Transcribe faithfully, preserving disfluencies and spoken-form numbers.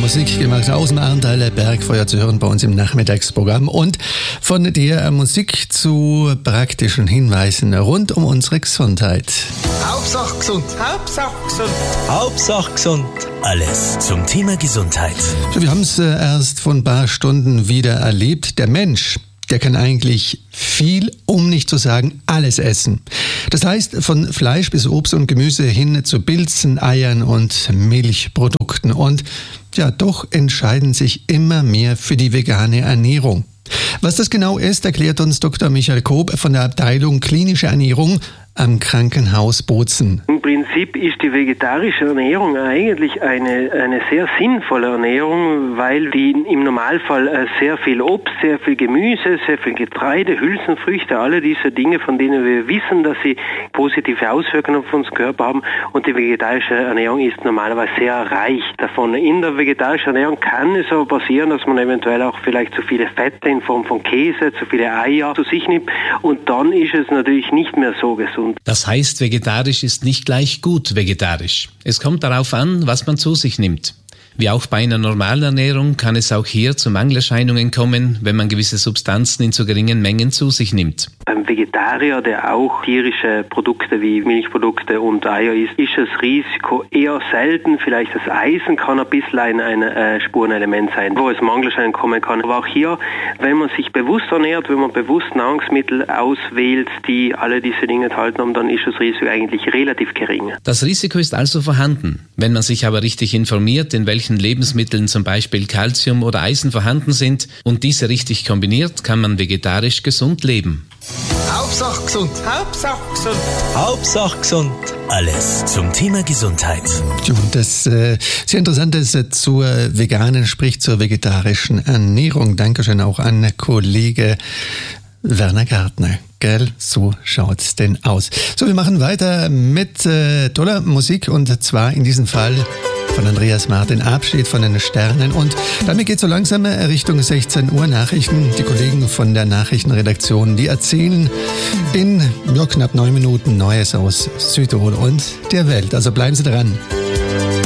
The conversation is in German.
Musik gemacht aus dem Ahrntaler Bergfeuer zu hören bei uns im Nachmittagsprogramm und von der Musik zu praktischen Hinweisen rund um unsere Gesundheit. Hauptsache gesund, Hauptsache gesund, Hauptsache gesund. Alles zum Thema Gesundheit. So, wir haben es äh, erst vor ein paar Stunden wieder erlebt. Der Mensch, der kann eigentlich viel, um nicht zu sagen alles essen. Das heißt, von Fleisch bis Obst und Gemüse hin zu Pilzen, Eiern und Milchprodukten. Und ja, doch entscheiden sich immer mehr für die vegane Ernährung. Was das genau ist, erklärt uns Doktor Michael Koop von der Abteilung Klinische Ernährung am Krankenhaus Bozen. Im Prinzip ist die vegetarische Ernährung eigentlich eine, eine sehr sinnvolle Ernährung, weil die im Normalfall sehr viel Obst, sehr viel Gemüse, sehr viel Getreide, Hülsenfrüchte, alle diese Dinge, von denen wir wissen, dass sie positive Auswirkungen auf unseren Körper haben. Und die vegetarische Ernährung ist normalerweise sehr reich davon. In der vegetarischen Ernährung kann es aber passieren, dass man eventuell auch vielleicht zu viele Fette in Form von Käse, zu viele Eier zu sich nimmt. Und dann ist es natürlich nicht mehr so gesund. Das heißt, vegetarisch ist nicht gleich gut vegetarisch. Es kommt darauf an, was man zu sich nimmt. Wie auch bei einer normalen Ernährung kann es auch hier zu Mangelerscheinungen kommen, wenn man gewisse Substanzen in zu geringen Mengen zu sich nimmt. Beim Vegetarier, der auch tierische Produkte wie Milchprodukte und Eier isst, ist das Risiko eher selten. Vielleicht das Eisen kann ein bisschen ein, ein äh, Spurenelement sein, wo es Mangelerscheinungen kommen kann. Aber auch hier, wenn man sich bewusst ernährt, wenn man bewusst Nahrungsmittel auswählt, die alle diese Dinge enthalten haben, dann ist das Risiko eigentlich relativ gering. Das Risiko ist also vorhanden. Wenn man sich aber richtig informiert, in welchen Lebensmitteln zum Beispiel Calcium oder Eisen vorhanden sind und diese richtig kombiniert, kann man vegetarisch gesund leben. Hauptsache gesund, Hauptsache gesund, Hauptsache gesund. Alles zum Thema Gesundheit. Und das äh, sehr Interessante ist äh, zur veganen, sprich zur vegetarischen Ernährung. Dankeschön auch an Kollege Werner Gartner. Gell, so schaut's denn aus. So, wir machen weiter mit äh, toller Musik und zwar in diesem Fall von Andreas Martin, Abschied von den Sternen. Und damit geht so langsam Richtung sechzehn Uhr Nachrichten. Die Kollegen von der Nachrichtenredaktion, die erzählen in ja, knapp neun Minuten Neues aus Südtirol und der Welt. Also bleiben Sie dran.